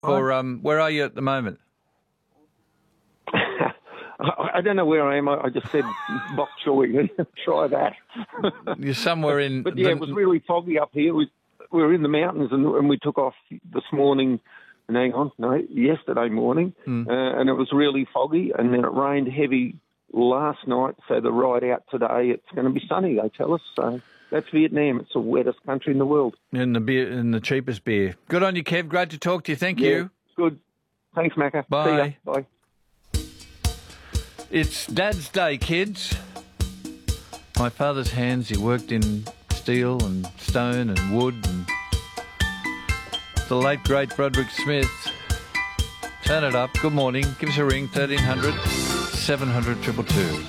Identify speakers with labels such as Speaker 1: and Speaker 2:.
Speaker 1: Or where are you at the moment?
Speaker 2: I don't know where I am. I just said bok choy. Try that.
Speaker 1: You're somewhere in...
Speaker 2: But, it was really foggy up here. We were in the mountains and we took off this morning, yesterday morning, and it was really foggy, and then it rained heavy last night, so the ride out today, it's going to be sunny, they tell us. So that's Vietnam. It's the wettest country in the world.
Speaker 1: And the cheapest beer. Good on you, Kev. Great to talk to you. Thank you.
Speaker 2: Good. Thanks, Macca.
Speaker 1: Bye.
Speaker 2: See ya. Bye.
Speaker 1: It's Dad's Day, kids. My father's hands, he worked in steel and stone and wood. And the late, great Broderick Smith. Turn it up. Good morning. Give us a ring, 1300 700 222.